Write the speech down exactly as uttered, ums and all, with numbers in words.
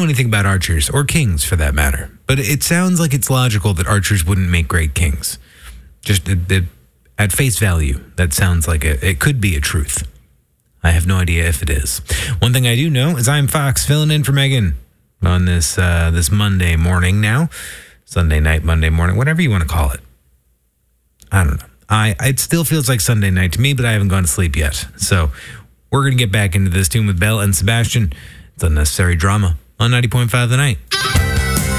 anything about archers, or kings for that matter, but it sounds like it's logical that archers wouldn't make great kings. Just it, it, at face value, that sounds like it, it could be a truth. I have no idea if it is. One thing I do know is I'm Fox, filling in for Megan on this uh, this Monday morning now. Sunday night, Monday morning, whatever you want to call it. I don't know. I It still feels like Sunday night to me, but I haven't gone to sleep yet. So we're going to get back into this tune with Belle and Sebastian. It's Unnecessary Drama on ninety point five The Night.